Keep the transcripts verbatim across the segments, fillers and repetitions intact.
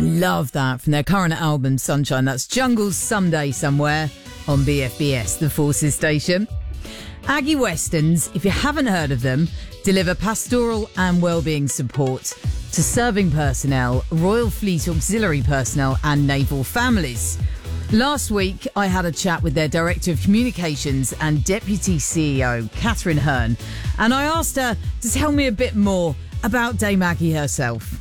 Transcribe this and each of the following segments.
Love that from their current album, Sunshine. That's Jungle's Someday Somewhere on B F B S, the Forces station. Aggie Westerns, if you haven't heard of them, deliver pastoral and wellbeing support to serving personnel, Royal Fleet Auxiliary personnel and naval families. Last week, I had a chat with their Director of Communications and Deputy C E O, Catherine Hearn, and I asked her to tell me a bit more about Dame Aggie herself.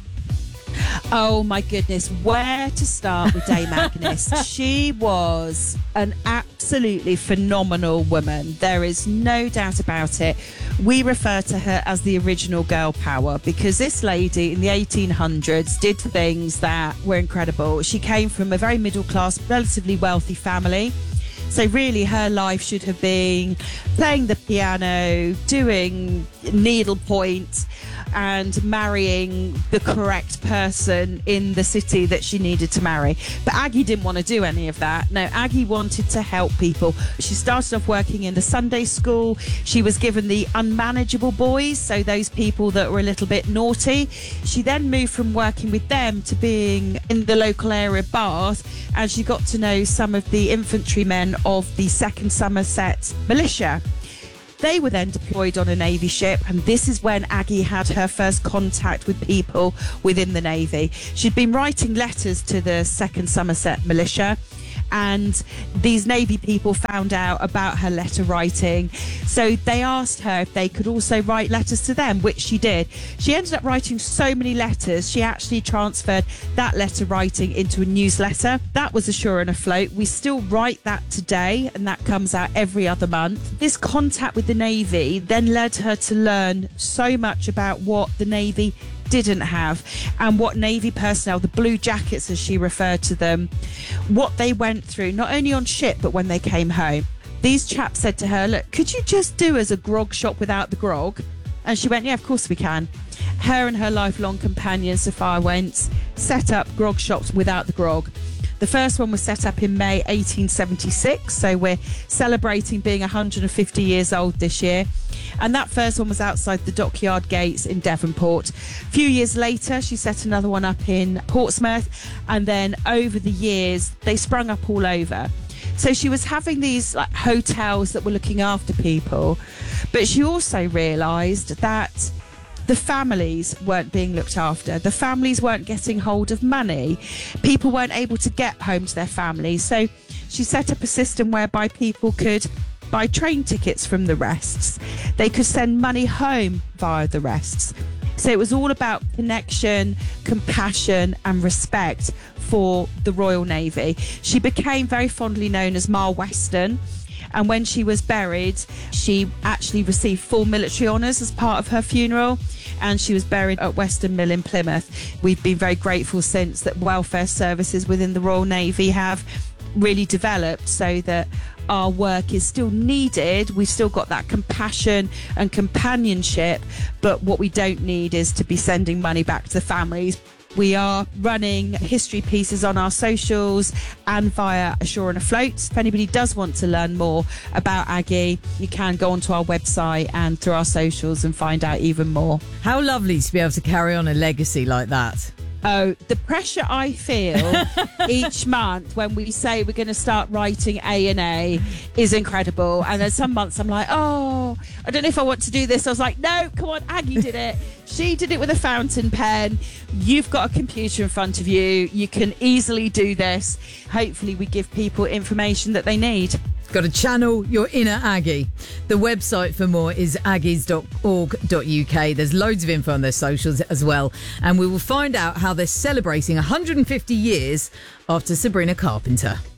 Oh my goodness, where to start with Dame Agnes? She was an absolutely phenomenal woman. There is no doubt about it. We refer to her as the original girl power because this lady in the eighteen hundreds did things that were incredible. She came from a very middle class, relatively wealthy family. So really her life should have been playing the piano, doing needlepoint and marrying the correct person in the city that she needed to marry. But Aggie didn't want to do any of that. No, Aggie wanted to help people. She started off working in the Sunday school. She was given the unmanageable boys, so those people that were a little bit naughty. She then moved from working with them to being in the local area of Bath, and she got to know some of the infantrymen of the second Somerset Militia. They were then deployed on a Navy ship, and this is when Aggie had her first contact with people within the Navy. She'd been writing letters to the second Somerset Militia, and these Navy people found out about her letter writing. So they asked her if they could also write letters to them, which she did. She ended up writing so many letters, she actually transferred that letter writing into a newsletter. That was Ashore and Afloat. We still write that today, and that comes out every other month. This contact with the Navy then led her to learn so much about what the Navy didn't have and what Navy personnel, the blue jackets as she referred to them, what they went through, not only on ship but when they came home. These chaps said to her, look, could you just do as a grog shop without the grog? And she went, yeah, of course we can. Her and her lifelong companion Sophia Wentz set up grog shops without the grog. The first one was set up in May eighteen seventy-six, so we're celebrating being one hundred fifty years old this year. And that first one was outside the Dockyard Gates in Devonport. A few years later, she set another one up in Portsmouth, and then over the years, they sprung up all over. So she was having these like hotels that were looking after people, but she also realised that the families weren't being looked after. The families weren't getting hold of money. People weren't able to get home to their families. So she set up a system whereby people could buy train tickets from the rests. They could send money home via the rests. So it was all about connection, compassion and respect for the Royal Navy. She became very fondly known as Ma Weston. And when she was buried, she actually received full military honours as part of her funeral, and she was buried at Weston Mill in Plymouth. We've been very grateful since that welfare services within the Royal Navy have really developed so that our work is still needed. We've still got that compassion and companionship, but what we don't need is to be sending money back to the families. We are running history pieces on our socials and via Ashore and Afloat. If anybody does want to learn more about Aggie, you can go onto our website and through our socials and find out even more. How lovely to be able to carry on a legacy like that. Oh, the pressure I feel each month when we say we're going to start writing A and A is incredible. And then some months I'm like, oh, I don't know if I want to do this. I was like, no, come on, Aggie did it. She did it with a fountain pen. You've got a computer in front of you. You can easily do this. Hopefully we give people information that they need. Got to channel your inner Aggie. The website for more is aggies dot org dot U K. There's loads of info on their socials as well. And we will find out how they're celebrating one hundred fifty years after Sabrina Carpenter.